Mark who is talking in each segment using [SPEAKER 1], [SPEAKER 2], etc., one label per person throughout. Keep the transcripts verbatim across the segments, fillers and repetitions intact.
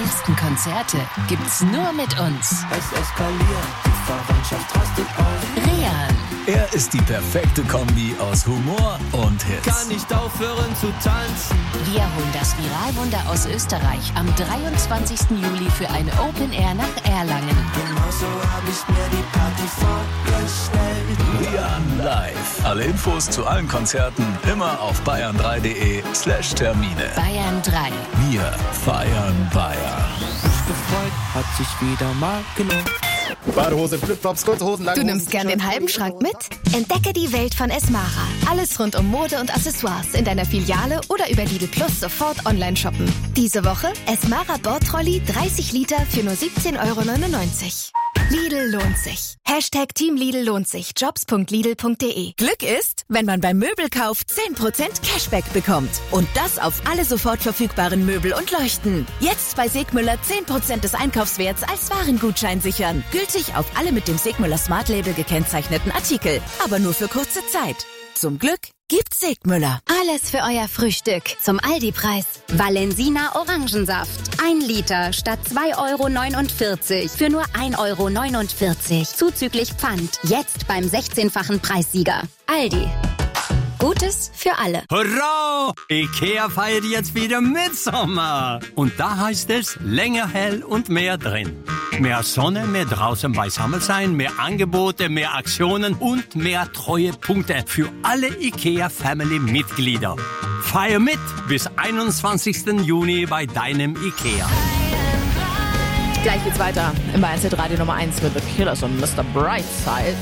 [SPEAKER 1] besten Konzerte gibt's nur mit uns.
[SPEAKER 2] Es eskaliert, die Verwandtschaft rastet auf.
[SPEAKER 1] Rehan.
[SPEAKER 3] Er ist die perfekte Kombi aus Humor und Hits.
[SPEAKER 2] Kann nicht aufhören zu tanzen.
[SPEAKER 1] Wir holen das Viralwunder aus Österreich am dreiundzwanzigsten Juli für ein Open Air nach Erlangen.
[SPEAKER 2] Genauso hab ich mir die Party vorgestellt.
[SPEAKER 3] Rehan live. Alle Infos zu allen Konzerten immer auf bayern drei punkt de slash Termine.
[SPEAKER 1] Bayern drei.
[SPEAKER 3] Wir feiern Bayern.
[SPEAKER 2] Mich gefreut, hat sich wieder mal gelohnt.
[SPEAKER 4] Badehose, Flipflops, kurze Hosen, lange
[SPEAKER 5] Du
[SPEAKER 4] Hosen.
[SPEAKER 5] nimmst gern den halben Schrank mit? Entdecke die Welt von Esmara. Alles rund um Mode und Accessoires in deiner Filiale oder über Lidl Plus sofort online shoppen. Diese Woche Esmara Bordtrolley dreißig Liter für nur siebzehn Euro neunundneunzig. Lidl lohnt sich. Hashtag Team Lidl lohnt sich. Jobs punkt lidl punkt de.
[SPEAKER 6] Glück ist, wenn man beim Möbelkauf zehn Prozent Cashback bekommt. Und das auf alle sofort verfügbaren Möbel und Leuchten. Jetzt bei Segmüller zehn Prozent des Einkaufswerts als Warengutschein sichern. Gültig auf alle mit dem Segmüller Smart Label gekennzeichneten Artikel. Aber nur für kurze Zeit. Zum Glück gibt's Segmüller.
[SPEAKER 5] Alles für euer Frühstück zum Aldi-Preis.
[SPEAKER 7] Valensina Orangensaft. Ein Liter statt zwei Euro neunundvierzig für nur ein Euro neunundvierzig. Zuzüglich Pfand. Jetzt beim sechzehnfachen Preissieger. Aldi. Gutes für alle.
[SPEAKER 8] Hurra! Ikea feiert jetzt wieder Mitsommer. Und da heißt es länger hell und mehr drin. Mehr Sonne, mehr draußen beisammen sein, mehr Angebote, mehr Aktionen und mehr Treuepunkte für alle Ikea-Family-Mitglieder. Feier mit bis einundzwanzigsten Juni bei deinem Ikea.
[SPEAKER 9] Gleich geht's weiter im Bayern Hit Radio Nummer eins mit The Killers und Mister Brightside.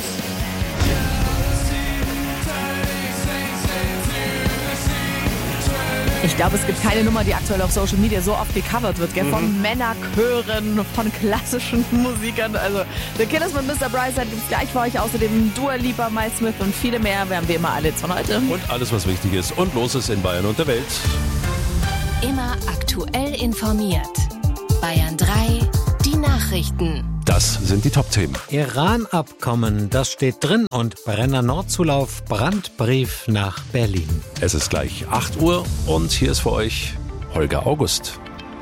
[SPEAKER 9] Ich glaube, es gibt keine Nummer, die aktuell auf Social Media so oft gecovert wird, gell?
[SPEAKER 4] Mhm.
[SPEAKER 9] Von Männerchören, von klassischen Musikern. Also The Killers mit Mister Brightside gibt es gleich für euch. Außerdem Dua Lipa, Miles Smith und viele mehr. Wir haben wie immer alle von heute.
[SPEAKER 10] Und alles, was wichtig ist und los ist in Bayern und der Welt.
[SPEAKER 1] Immer aktuell informiert. Bayern drei. Die Nachrichten.
[SPEAKER 10] Das sind die Top-Themen.
[SPEAKER 11] Iran-Abkommen, das steht drin. Und Brenner Nordzulauf, Brandbrief nach Berlin.
[SPEAKER 10] Es ist gleich acht Uhr und hier ist für euch Holger August.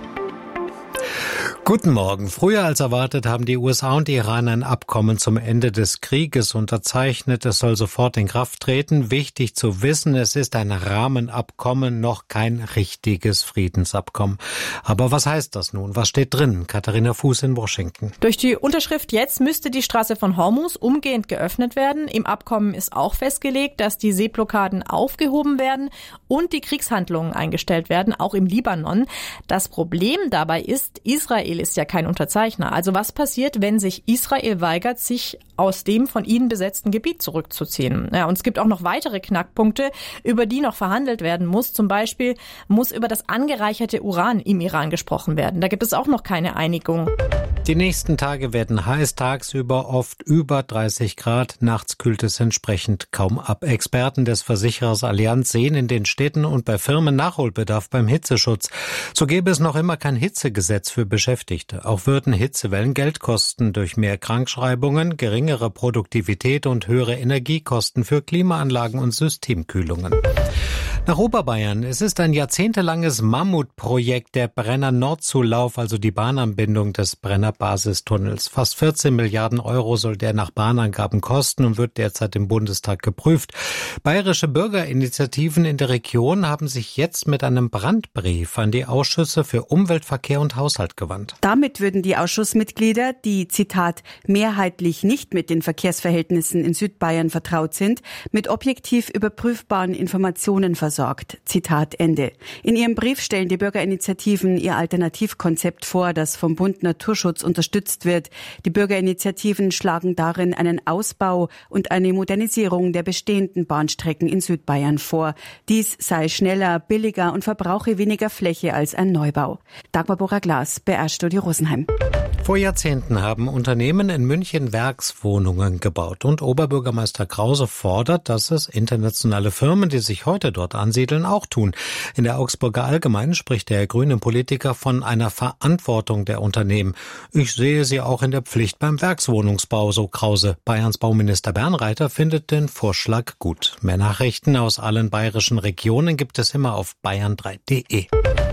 [SPEAKER 11] Guten Morgen. Früher als erwartet haben die U S A und Iran ein Abkommen zum Ende des Krieges unterzeichnet. Es soll sofort in Kraft treten. Wichtig zu wissen, es ist ein Rahmenabkommen, noch kein richtiges Friedensabkommen. Aber was heißt das nun? Was steht drin? Katharina Fuß in Washington.
[SPEAKER 12] Durch die Unterschrift jetzt müsste die Straße von Hormuz umgehend geöffnet werden. Im Abkommen ist auch festgelegt, dass die Seeblockaden aufgehoben werden und die Kriegshandlungen eingestellt werden, auch im Libanon. Das Problem dabei ist, Israel ist ja kein Unterzeichner. Also was passiert, wenn sich Israel weigert, sich aus dem von ihnen besetzten Gebiet zurückzuziehen? Ja, und es gibt auch noch weitere Knackpunkte, über die noch verhandelt werden muss. Zum Beispiel muss über das angereicherte Uran im Iran gesprochen werden. Da gibt es auch noch keine Einigung.
[SPEAKER 11] Die nächsten Tage werden heiß, tagsüber oft über dreißig Grad. Nachts kühlt es entsprechend kaum ab. Experten des Versicherers Allianz sehen in den Städten und bei Firmen Nachholbedarf beim Hitzeschutz. So gäbe es noch immer kein Hitzegesetz für Beschäftigte. Auch würden Hitzewellen Geld kosten durch mehr Krankschreibungen, geringere Produktivität und höhere Energiekosten für Klimaanlagen und Systemkühlungen. Nach Oberbayern. Es ist ein jahrzehntelanges Mammutprojekt, der Brenner Nordzulauf, also die Bahnanbindung des Brenner Basistunnels. Fast vierzehn Milliarden Euro soll der nach Bahnangaben kosten und wird derzeit im Bundestag geprüft. Bayerische Bürgerinitiativen in der Region haben sich jetzt mit einem Brandbrief an die Ausschüsse für Umwelt, Verkehr und Haushalt gewandt.
[SPEAKER 13] Damit würden die Ausschussmitglieder, die, Zitat, mehrheitlich nicht mit den Verkehrsverhältnissen in Südbayern vertraut sind, mit objektiv überprüfbaren Informationen versorgt. Zitat Ende. In ihrem Brief stellen die Bürgerinitiativen ihr Alternativkonzept vor, das vom Bund Naturschutz unterstützt wird. Die Bürgerinitiativen schlagen darin einen Ausbau und eine Modernisierung der bestehenden Bahnstrecken in Südbayern vor. Dies sei schneller, billiger und verbrauche weniger Fläche als ein Neubau. Dagmar Bora-Glas, B R-Studio Rosenheim.
[SPEAKER 11] Vor Jahrzehnten haben Unternehmen in München Werkswohnungen gebaut und Oberbürgermeister Krause fordert, dass es internationale Firmen, die sich heute dort ansiedeln, auch tun. In der Augsburger Allgemeinen spricht der grüne Politiker von einer Verantwortung der Unternehmen. Ich sehe sie auch in der Pflicht beim Werkswohnungsbau, so Krause. Bayerns Bauminister Bernreiter findet den Vorschlag gut. Mehr Nachrichten aus allen bayerischen Regionen gibt es immer auf bayern drei punkt de.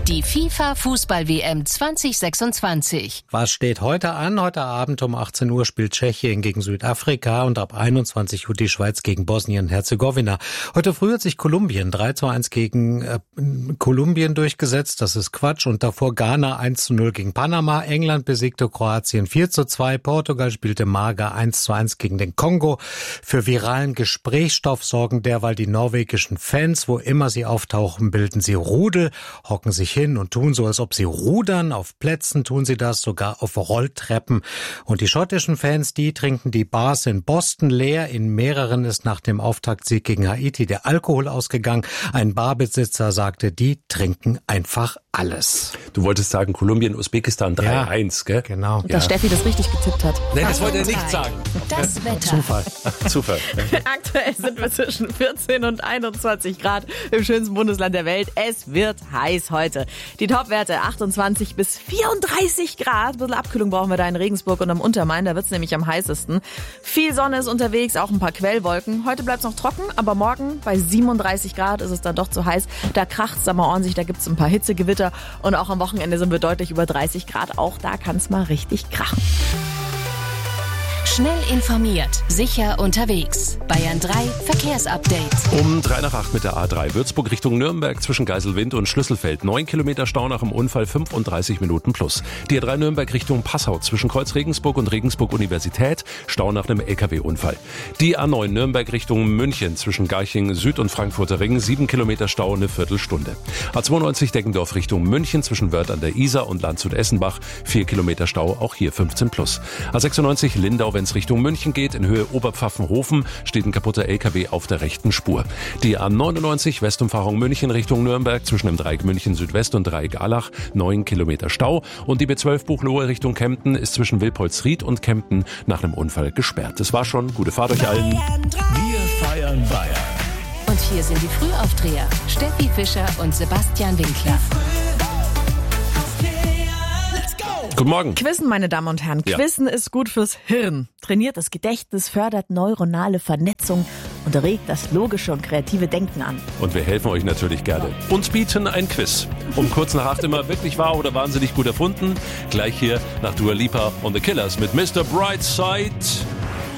[SPEAKER 1] Die FIFA-Fußball-W M zwanzig sechsundzwanzig.
[SPEAKER 11] Was steht heute an? Heute Abend um achtzehn Uhr spielt Tschechien gegen Südafrika und ab einundzwanzig Uhr die Schweiz gegen Bosnien-Herzegowina. Heute früh hat sich Kolumbien drei zu eins gegen äh, Kolumbien durchgesetzt. Das ist Quatsch. Und davor Ghana eins zu null gegen Panama. England besiegte Kroatien vier zu zwei. Portugal spielte mager eins zu eins gegen den Kongo. Für viralen Gesprächsstoff sorgen derweil die norwegischen Fans. Wo immer sie auftauchen, bilden sie Rudel, hocken sich hin und tun so, als ob sie rudern. Auf Plätzen tun sie das, sogar auf Rolltreppen. Und die schottischen Fans, die trinken die Bars in Boston leer. In mehreren ist nach dem Auftaktsieg gegen Haiti der Alkohol ausgegangen. Ein Barbesitzer sagte, die trinken einfach alles.
[SPEAKER 10] Du wolltest sagen, Kolumbien, Usbekistan drei eins,
[SPEAKER 11] ja,
[SPEAKER 10] gell?
[SPEAKER 11] Genau.
[SPEAKER 9] Und dass ja. Steffi das richtig getippt hat.
[SPEAKER 10] Nee, das wollte er nicht sagen.
[SPEAKER 1] Das Wetter.
[SPEAKER 11] Zufall.
[SPEAKER 10] Zufall.
[SPEAKER 9] Aktuell sind wir zwischen vierzehn und einundzwanzig Grad im schönsten Bundesland der Welt. Es wird heiß heute. Die Topwerte achtundzwanzig bis vierunddreißig Grad. Ein bisschen Abkühlung brauchen wir da in Regensburg und am Untermain. Da wird es nämlich am heißesten. Viel Sonne ist unterwegs, auch ein paar Quellwolken. Heute bleibt es noch trocken, aber morgen bei siebenunddreißig Grad ist es dann doch zu heiß. Da kracht es mal ordentlich, da gibt es ein paar Hitzegewitter. Und auch am Wochenende sind wir deutlich über dreißig Grad. Auch da kann es mal richtig krachen.
[SPEAKER 1] Schnell informiert, sicher unterwegs. Bayern drei Verkehrsupdate.
[SPEAKER 10] Um drei nach acht mit der A drei Würzburg Richtung Nürnberg zwischen Geiselwind und Schlüsselfeld. neun Kilometer Stau nach dem Unfall, fünfunddreißig Minuten plus. Die A drei Nürnberg Richtung Passau zwischen Kreuz Regensburg und Regensburg Universität. Stau nach einem L K W-Unfall. Die A neun Nürnberg Richtung München zwischen Garching Süd und Frankfurter Ring. sieben Kilometer Stau, eine Viertelstunde. A zweiundneunzig Deggendorf Richtung München zwischen Wörth an der Isar und Landshut-Essenbach. vier Kilometer Stau, auch hier fünfzehn plus. A sechsundneunzig Lindau, wenn es Richtung München geht, in Höhe Oberpfaffenhofen, steht ein kaputter L K W auf der rechten Spur. Die A neunundneunzig Westumfahrung München Richtung Nürnberg zwischen dem Dreieck München Südwest und Dreieck Allach, neun Kilometer Stau. Und die B zwölf Buchloe Richtung Kempten ist zwischen Wilpolsried und Kempten nach einem Unfall gesperrt. Das war schon. Gute Fahrt euch allen.
[SPEAKER 3] Wir feiern Bayern.
[SPEAKER 1] Und hier sind die Frühaufdreher. Steffi Fischer und Sebastian Winkler.
[SPEAKER 10] Guten Morgen.
[SPEAKER 9] Quizzen, meine Damen und Herren.
[SPEAKER 10] Ja.
[SPEAKER 9] Quizzen ist gut fürs Hirn. Trainiert das Gedächtnis, fördert neuronale Vernetzung und regt das logische und kreative Denken an.
[SPEAKER 10] Und wir helfen euch natürlich gerne. Und bieten ein Quiz. Um kurz nach acht immer wirklich wahr oder wahnsinnig gut erfunden. Gleich hier nach Dua Lipa und The Killers mit Mister Brightside.